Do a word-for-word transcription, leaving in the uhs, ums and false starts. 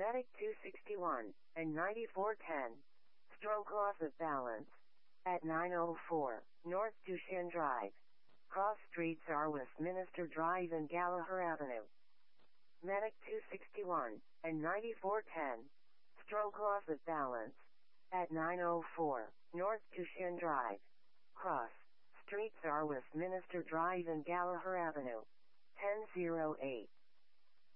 Medic two sixty-one and ninety-four ten. Stroke loss of balance. At nine oh four, North Dushan Drive. Cross streets are Westminster Drive and Gallagher Avenue. Medic two sixty-one and ninety-four ten. Stroke loss of balance. At nine oh four, North Dushan Drive. Cross streets are Westminster Drive and Gallagher Avenue. ten oh eight.